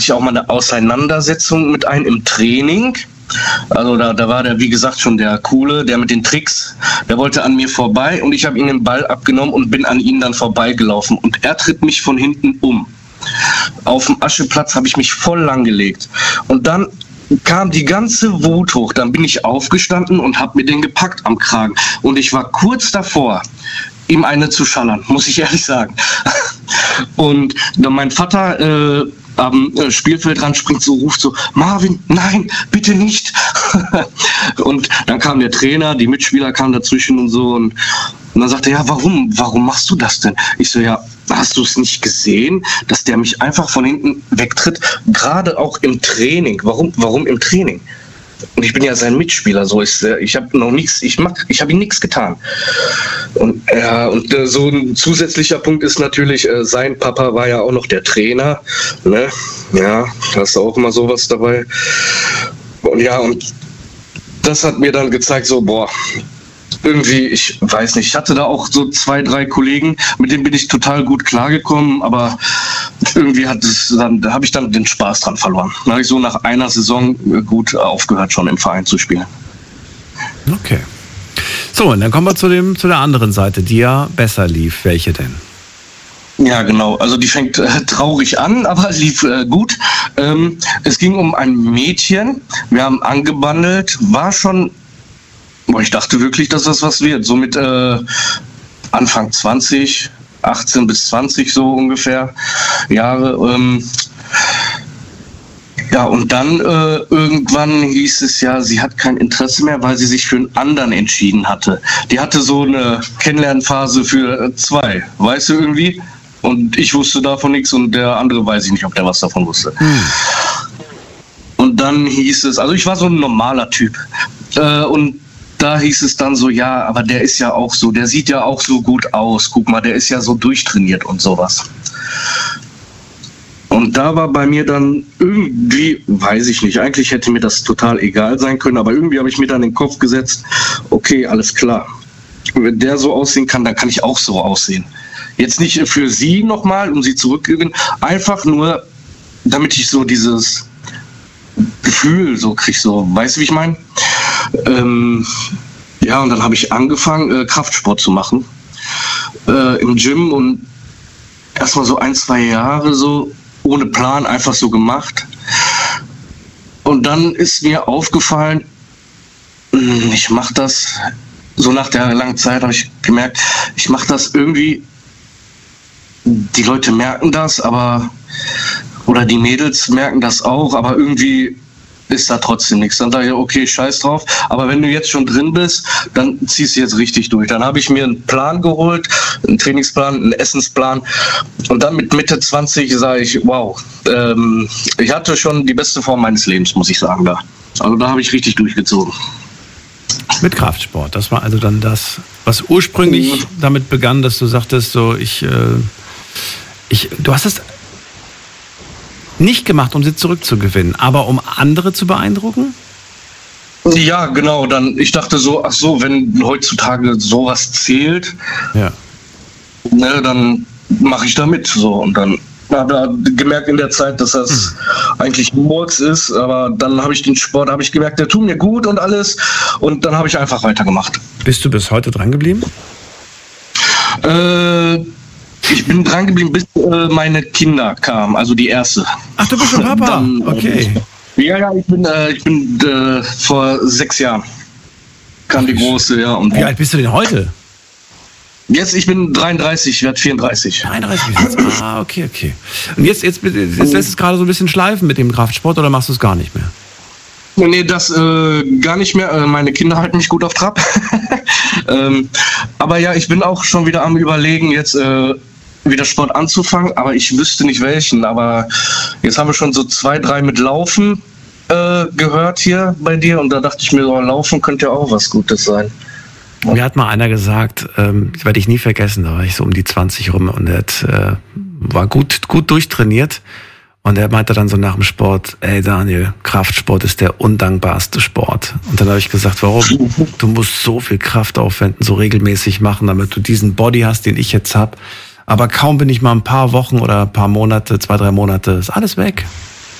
ich auch mal eine Auseinandersetzung mit einem im Training. Also da war der, wie gesagt, schon der Coole, der mit den Tricks, der wollte an mir vorbei und ich habe ihm den Ball abgenommen und bin an ihn dann vorbeigelaufen und er tritt mich von hinten um. Auf dem Ascheplatz habe ich mich voll langgelegt und dann kam die ganze Wut hoch, dann bin ich aufgestanden und habe mir den gepackt am Kragen und ich war kurz davor, ihm eine zu schallern, muss ich ehrlich sagen. Und dann mein Vater am Spielfeldrand springt so, ruft so, Marvin, nein, bitte nicht. Und dann kam der Trainer, die Mitspieler kamen dazwischen und so und dann sagte er, ja, warum machst du das denn? Ich so, ja, hast du es nicht gesehen, dass der mich einfach von hinten wegtritt, gerade auch im Training. Warum im Training? Und ich bin ja sein Mitspieler, so ist ich habe noch nichts, ich habe ihm nichts getan. Und so ein zusätzlicher Punkt ist natürlich, sein Papa war ja auch noch der Trainer, ne? Ja, da ist auch immer sowas dabei. Und ja, und das hat mir dann gezeigt, so, boah, irgendwie, ich weiß nicht, ich hatte da auch so 2, 3 Kollegen, mit denen bin ich total gut klargekommen, aber irgendwie da habe ich dann den Spaß dran verloren. Da habe ich so nach einer Saison gut aufgehört, schon im Verein zu spielen. Okay. So, und dann kommen wir zu der anderen Seite, die ja besser lief. Welche denn? Ja, genau. Also die fängt traurig an, aber lief gut. Es ging um ein Mädchen. Wir haben angebandelt, war schon, ich dachte wirklich, dass das was wird. So mit Anfang 20, 18 bis 20 so ungefähr Jahre. Ja, und dann irgendwann hieß es ja, sie hat kein Interesse mehr, weil sie sich für einen anderen entschieden hatte. Die hatte so eine Kennenlernphase für 2, weißt du irgendwie? Und ich wusste davon nichts und der andere weiß ich nicht, ob der was davon wusste. Und dann hieß es, also ich war so ein normaler Typ. Und da hieß es dann so, ja, aber der ist ja auch so, der sieht ja auch so gut aus. Guck mal, der ist ja so durchtrainiert und sowas. Und da war bei mir dann irgendwie, weiß ich nicht, eigentlich hätte mir das total egal sein können, aber irgendwie habe ich mir dann in den Kopf gesetzt, okay, alles klar. Wenn der so aussehen kann, dann kann ich auch so aussehen. Jetzt nicht für sie nochmal, um sie zurückzugewinnen, einfach nur, damit ich so dieses Gefühl so kriege, so, weißt du, wie ich meine? Ja, und dann habe ich angefangen, Kraftsport zu machen im Gym und erstmal so 1, 2 Jahre so ohne Plan einfach so gemacht. Und dann ist mir aufgefallen, ich mache das, so nach der langen Zeit habe ich gemerkt, ich mache das irgendwie, die Leute merken das, oder die Mädels merken das auch, aber irgendwie ist da trotzdem nichts. Dann dachte ich, okay, scheiß drauf. Aber wenn du jetzt schon drin bist, dann ziehst du jetzt richtig durch. Dann habe ich mir einen Plan geholt, einen Trainingsplan, einen Essensplan. Und dann mit Mitte 20 sage ich, wow, ich hatte schon die beste Form meines Lebens, muss ich sagen. Da. Also da habe ich richtig durchgezogen. Mit Kraftsport. Das war also dann das, was ursprünglich damit begann, dass du sagtest, so du hast es nicht gemacht, um sie zurückzugewinnen, aber um andere zu beeindrucken? Ja, genau. Dann, ich dachte so, ach so, wenn heutzutage sowas zählt, ja, ne, dann mache ich da mit. So. Und dann habe ich gemerkt in der Zeit, dass das eigentlich Murks ist, aber dann habe ich den Sport, habe ich gemerkt, der tut mir gut und alles. Und dann habe ich einfach weitergemacht. Bist du bis heute dran geblieben? Ich bin dran geblieben, bis meine Kinder kamen, also die erste. Ach, du bist schon Papa? Dann, okay. Ja, ich bin vor 6 Jahren kam die große, ja. Und wie alt bist du denn heute? Jetzt, ich bin 33, ich werde 34. 33 jetzt. Okay. Und jetzt lässt es gerade so ein bisschen schleifen mit dem Kraftsport oder machst du es gar nicht mehr? Nee, das gar nicht mehr. Meine Kinder halten mich gut auf Trab. Aber ja, ich bin auch schon wieder am Überlegen, jetzt wieder Sport anzufangen, aber ich wüsste nicht welchen. Aber jetzt haben wir schon so 2, 3 mit Laufen gehört hier bei dir und da dachte ich mir, so, Laufen könnte ja auch was Gutes sein. Mir hat mal einer gesagt, das werde ich nie vergessen, da war ich so um die 20 rum und er war gut durchtrainiert und er meinte dann so nach dem Sport, ey Daniel, Kraftsport ist der undankbarste Sport. Und dann habe ich gesagt, warum? Du musst so viel Kraft aufwenden, so regelmäßig machen, damit du diesen Body hast, den ich jetzt habe. Aber kaum bin ich mal ein paar Wochen oder ein paar Monate, 2, 3 Monate, ist alles weg.